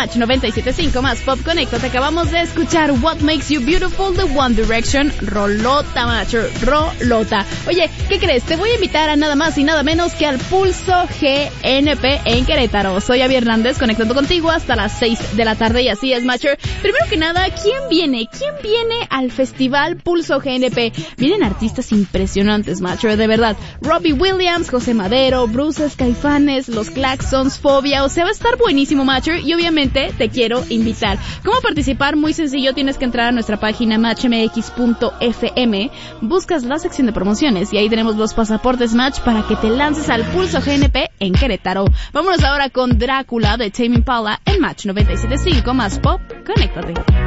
Match 97.5 más Pop Conecto. Te acabamos de escuchar What Makes You Beautiful de One Direction. Rolota, macho, rolota. Oye, ¿qué crees? Te voy a invitar a nada más y nada menos que al Pulso GNP en Querétaro. Soy Abby Hernández, conectando contigo hasta las 6 de la tarde y así es, Matcher. Primero que nada, ¿quién viene? ¿Quién viene al Festival Pulso GNP? Vienen artistas impresionantes, Matcher, de verdad. Robbie Williams, José Madero, Bruces, Caifanes, Los Claxons, Fobia. O sea, va a estar buenísimo, Matcher, y obviamente te quiero invitar. ¿Cómo participar? Muy sencillo, tienes que entrar a nuestra página matchmx.fm, buscas la sección de promociones y ahí tenemos los pasaportes Match para que te lances al Pulso GNP en Querétaro. Vámonos ahora con Drácula de Tame Impala en Match 97.5 más Pop. Conéctate.